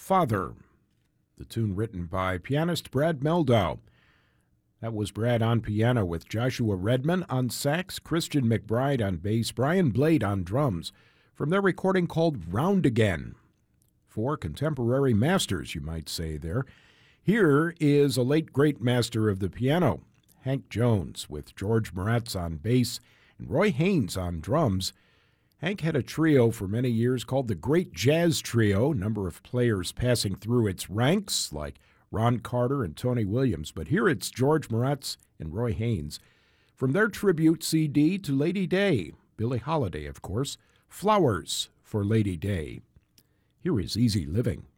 Father, the tune written by pianist Brad Mehldau. That was Brad on piano with Joshua Redman on sax, Christian McBride on bass, Brian Blade on drums, from their recording called Round Again. Four contemporary masters, you might say there. Here is a late great master of the piano, Hank Jones, with George Moretz on bass and Roy Haynes on drums. Hank had a trio for many years called the Great Jazz Trio, number of players passing through its ranks like Ron Carter and Tony Williams. But here it's George Moretz and Roy Haynes. From their tribute CD to Lady Day, Billie Holiday, of course, Flowers for Lady Day. Here is Easy Living.